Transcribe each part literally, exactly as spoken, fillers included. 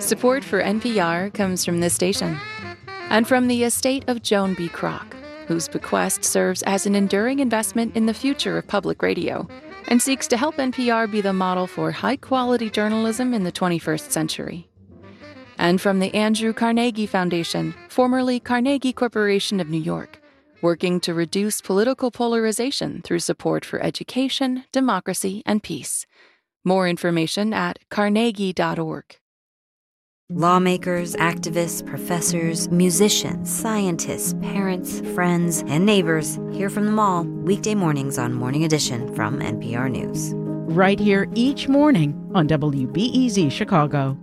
Support for N P R comes from this station and from the estate of Joan B. Kroc, whose bequest serves as an enduring investment in the future of public radio and seeks to help N P R be the model for high-quality journalism in the twenty-first century. And from the Andrew Carnegie Foundation, formerly Carnegie Corporation of New York, working to reduce political polarization through support for education, democracy, and peace. More information at carnegie dot org. Lawmakers, activists, professors, musicians, scientists, parents, friends, and neighbors. Hear from them all weekday mornings on Morning Edition from N P R News. Right here each morning on W B E Z Chicago.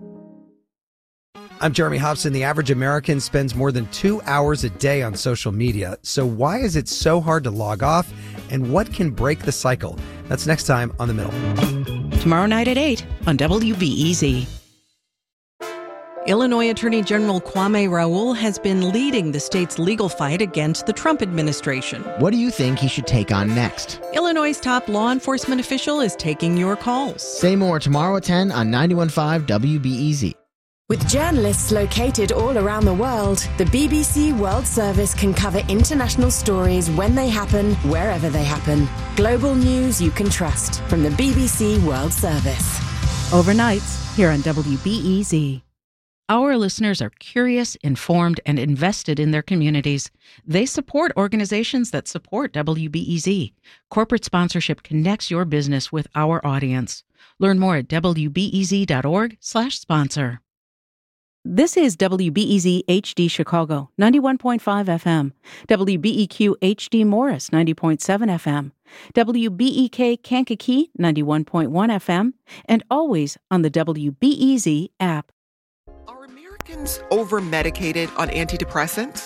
I'm Jeremy Hobson. The average American spends more than two hours a day on social media. So why is it so hard to log off? And what can break the cycle? That's next time on The Middle. Tomorrow night at eight on W B E Z. Illinois Attorney General Kwame Raoul has been leading the state's legal fight against the Trump administration. What do you think he should take on next? Illinois' top law enforcement official is taking your calls. Say more tomorrow at ten on ninety-one point five W B E Z. With journalists located all around the world, the B B C World Service can cover international stories when they happen, wherever they happen. Global news you can trust from the B B C World Service. Overnights here on W B E Z. Our listeners are curious, informed, and invested in their communities. They support organizations that support W B E Z. Corporate sponsorship connects your business with our audience. Learn more at W B E Z dot org slash sponsor. This is W B E Z H D Chicago, ninety-one point five F M, W B E Q H D Morris, ninety point seven F M, W B E K Kankakee, ninety-one point one F M, and always on the W B E Z app. Are Americans over-medicated on antidepressants?